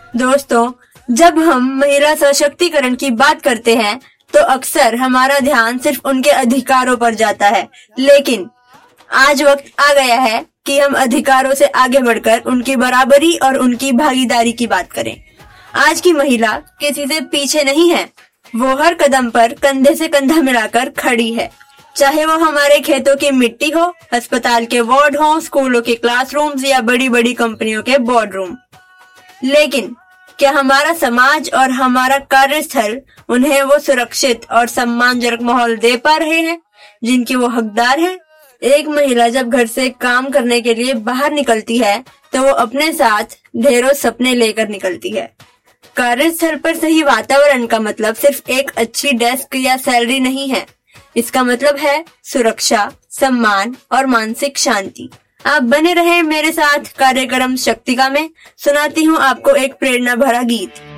दोस्तों, जब हम महिला सशक्तिकरण की बात करते हैं तो अक्सर हमारा ध्यान सिर्फ उनके अधिकारों पर जाता है, लेकिन आज वक्त आ गया है कि हम अधिकारों से आगे बढ़कर उनकी बराबरी और उनकी भागीदारी की बात करें। आज की महिला किसी से पीछे नहीं है, वो हर कदम पर कंधे से कंधा मिलाकर खड़ी है। चाहे वो हमारे खेतों की मिट्टी हो, अस्पताल के वार्ड हो, स्कूलों के क्लासरूम्स या बड़ी बड़ी कंपनियों के बोर्ड रूम। लेकिन क्या हमारा समाज और हमारा कार्यस्थल उन्हें वो सुरक्षित और सम्मानजनक माहौल दे पा रहे हैं जिनकी वो हकदार है? एक महिला जब घर से काम करने के लिए बाहर निकलती है तो वो अपने साथ ढेरों सपने लेकर निकलती है। कार्यस्थल पर सही वातावरण का मतलब सिर्फ एक अच्छी डेस्क या सैलरी नहीं है। इसका मतलब है सुरक्षा, सम्मान और मानसिक शांति। आप बने रहे मेरे साथ कार्यक्रम शक्तिका में। सुनाती हूँ आपको एक प्रेरणा भरा गीत।